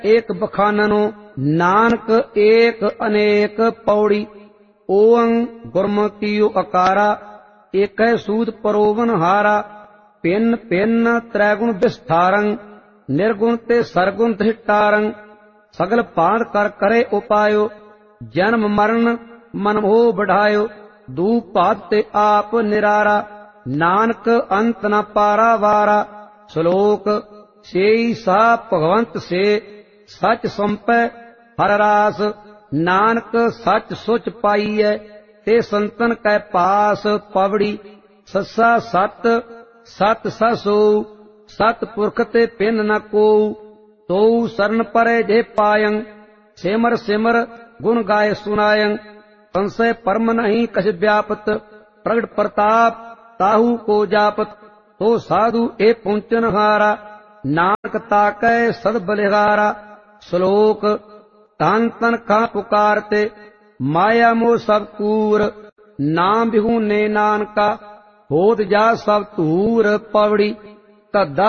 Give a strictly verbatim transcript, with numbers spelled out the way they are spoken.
एक बखाननो नानक एक अनेक पौड़ी। ओं गुरमुखियो अकारा एक सूद परोवन हारा। भिन्न भिन्न त्रैगुण विस्तारं निर्गुण ते सरगुण धृष्टारं। सगल भांत कर करे उपायो जन्म मरण मन मोह बढ़ायो। दू भात ते आप निरारा नानक अंत न पारा वारा। श्लोक सेई सा भगवंत से सच संपै हर रास। नानक सच सुच पाईऐ ते संतन कै पास। पवड़ी ससा सत सत ससो सत पुरख ते पिन न को। तो शरण परे जे पायं सिमर सिमर गुण गाय सुनायं। संशय परम नहीं कछ व्यापत प्रगट प्रताप ताहू को जापत। तो साधु ए पुंचन हारा नानक ताकै सद बलिहारा। श्लोक तन तन का पुकारते माया मोह सब कूर। नाम बिहू ने नानका होत जा सब धूर। पवड़ी धद्दा